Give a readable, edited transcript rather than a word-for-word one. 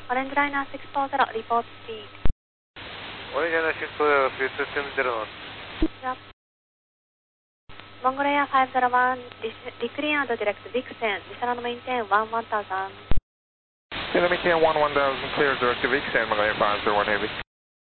Orange Liner 640, report speed. Orange Liner 640, speed system 0 knots. Yep. Mongol Air 501, decline and direct Vixen, descend maintain 1000. Maintain 1000, clear direct Vixen, Mongol Air 501 Heavy.